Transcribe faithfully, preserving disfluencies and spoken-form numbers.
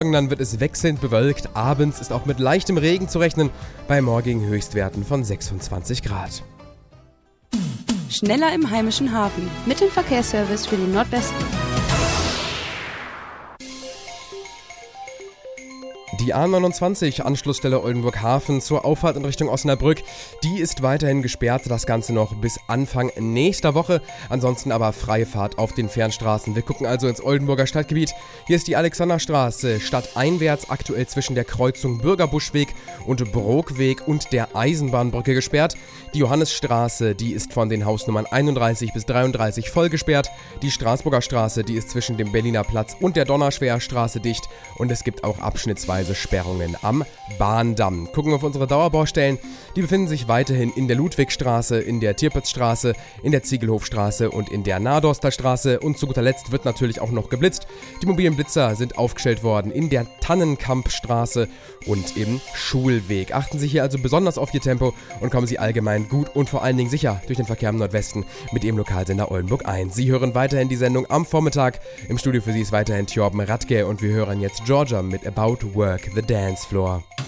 Dann wird es wechselnd bewölkt. Abends ist auch mit leichtem Regen zu rechnen, bei morgigen Höchstwerten von sechsundzwanzig Grad. Schneller im heimischen Hafen. Mit dem Verkehrsservice für den Nordwesten. Die A neunundzwanzig, Anschlussstelle Oldenburg-Hafen zur Auffahrt in Richtung Osnabrück, die ist weiterhin gesperrt, das Ganze noch bis Anfang nächster Woche. Ansonsten aber freie Fahrt auf den Fernstraßen. Wir gucken also ins Oldenburger Stadtgebiet. Hier ist die Alexanderstraße stadteinwärts, aktuell zwischen der Kreuzung Bürgerbuschweg und Brookweg und der Eisenbahnbrücke gesperrt. Die Johannisstraße, die ist von den Hausnummern einunddreißig bis dreiunddreißig voll gesperrt. Die Straßburger Straße, die ist zwischen dem Berliner Platz und der Donnerschwer-Straße dicht. Und es gibt auch abschnittsweise Sperrungen am Bahndamm. Gucken wir auf unsere Dauerbaustellen. Die befinden sich weiterhin in der Ludwigstraße, in der Tirpitzstraße, in der Ziegelhofstraße und in der Nadorsterstraße. Und zu guter Letzt wird natürlich auch noch geblitzt. Die mobilen Blitzer sind aufgestellt worden in der Tannenkampstraße und im Schulweg. Achten Sie hier also besonders auf Ihr Tempo und kommen Sie allgemein gut und vor allen Dingen sicher durch den Verkehr im Nordwesten mit Ihrem Lokalsender Oldenburg eins. Sie hören weiterhin die Sendung am Vormittag. Im Studio für Sie ist weiterhin Thjorben Radke und wir hören jetzt Georgia mit About Work the Dance Floor.